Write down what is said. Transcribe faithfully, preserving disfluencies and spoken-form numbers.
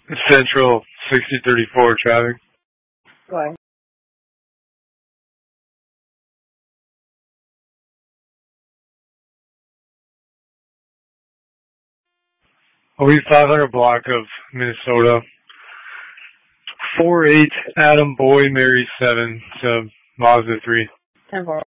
Central sixty thirty-four traffic. Go ahead. O E five hundred block of Minnesota. four eight Adam Boy Mary seven to Mazda three. ten four.